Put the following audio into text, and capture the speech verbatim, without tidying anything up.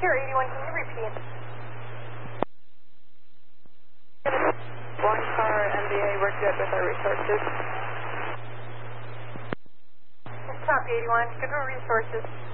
Here, eighty-one, can you repeat? One car, N B A, we're good with our resources. Copy, eighty-one, good with resources.